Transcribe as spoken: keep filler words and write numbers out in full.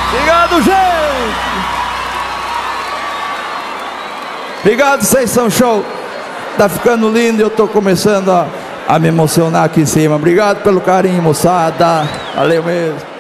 Obrigado, gente. Obrigado, vocês são show. Tá ficando lindo e eu tô começando a, a me emocionar aqui em cima. Obrigado pelo carinho, moçada. Valeu mesmo.